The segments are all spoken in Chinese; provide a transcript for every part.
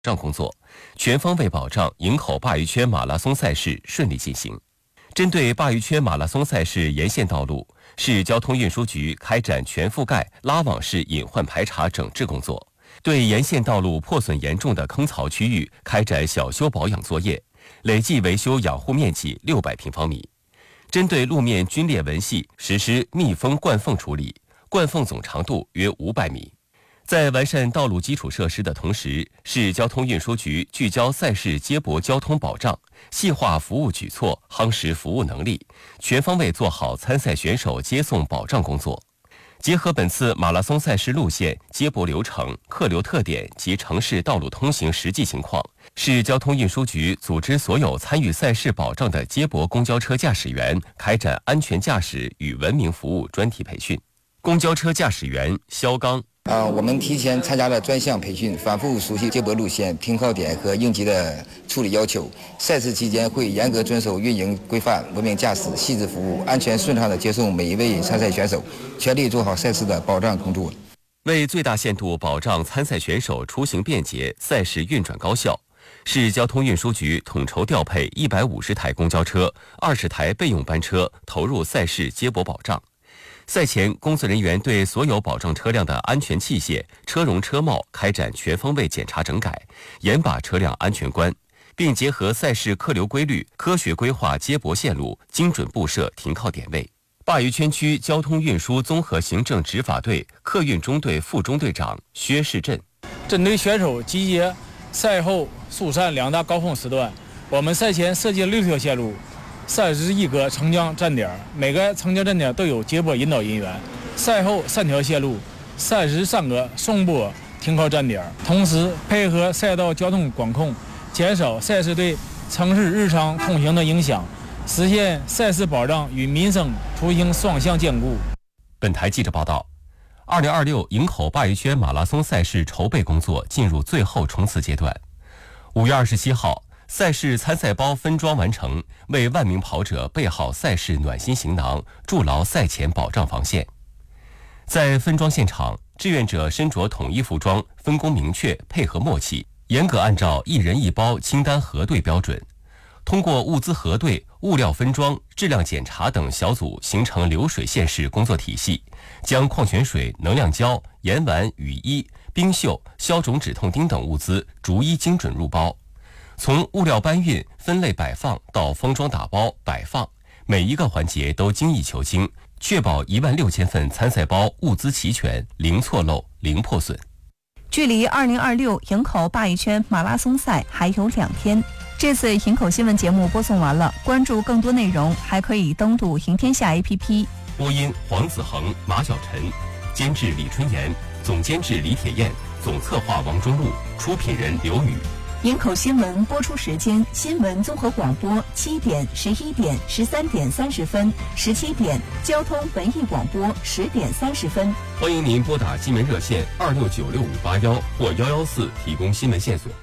障工作，全方位保障营口鲅鱼圈马拉松赛事顺利进行。针对鲅鱼圈马拉松赛事沿线道路，市交通运输局开展全覆盖拉网式隐患排查整治工作，对沿线道路破损严重的坑槽区域开展小修保养作业，累计维修养护面积600平方米。针对路面龟裂纹系实施密封灌缝处理，灌缝总长度约500米。在完善道路基础设施的同时，市交通运输局聚焦赛事接驳交通保障，细化服务举措，夯实服务能力，全方位做好参赛选手接送保障工作。结合本次马拉松赛事路线、接驳流程、客流特点及城市道路通行实际情况，市交通运输局组织所有参与赛事保障的接驳公交车驾驶员开展安全驾驶与文明服务专题培训。公交车驾驶员肖刚。 我们提前参加了专项培训，反复熟悉接驳路线、停靠点和应急的处理要求。赛事期间会严格遵守运营规范，文明驾驶，细致服务，安全顺畅地接送每一位参赛选手，全力做好赛事的保障工作。 为最大限度保障参赛选手出行便捷、赛事运转高效，市交通运输局统筹调配150台公交车、20台备用班车投入赛事接驳保障。赛前，工作人员对所有保障车辆的安全器械、车容车帽开展全方位检查整改，严把车辆安全关，并结合赛事客流规律，科学规划接驳线路，精准布设停靠点位。鲅鱼圈区交通运输综合行政执法队客运中队副中队长薛世振： 针对选手集结、赛后疏散2大高峰时段，我们赛前设计了6条线路。31个城江站点，每个城江站点都有接驳引导人员。赛后3条线路，33个送驳停靠站点，同时配合赛道交通管控，减少赛事对城市日常通行的影响，实现赛事保障与民生出行双向兼顾。 本台记者报道，2026营口鲅鱼圈马拉松赛事筹备工作进入最后冲刺阶段。5月27号。赛事参赛包分装完成，为万名跑者备好赛事暖心行囊，筑牢赛前保障防线。在分装现场，志愿者身着统一服装，分工明确，配合默契，严格按照1人1包清单核对标准。通过物资核对、物料分装、质量检查等小组形成流水线式工作体系，将矿泉水、能量胶、盐丸、雨衣、冰袖、消肿止痛钉等物资逐一精准入包。从物料搬运、分类摆放到封装打包、摆放，每一个环节都精益求精，确保16000份参赛包物资齐全，零错漏、零破损。 距离2026营口鲅鱼圈马拉松赛还有2天。这次营口新闻节目播送完了，关注更多内容还可以登录赢天下 APP。 播音黄子恒、马晓晨，监制李春妍，总监制李铁燕，总策划王中路，出品人刘宇。 营口新闻播出时间：新闻综合广播7点、11点、13点30分、17点；交通文艺广播10点30分。 欢迎您拨打新闻热线2696-581或114提供新闻线索。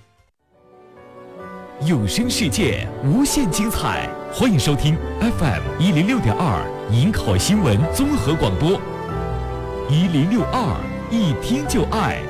有声世界无限精彩，欢迎收听 FM 106.2营口新闻综合广播，1062，一听就爱。